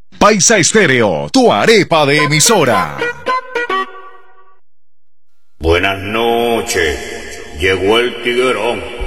Paisa Estéreo, tu arepa de emisora. Buenas noches, llegó el tiguerón.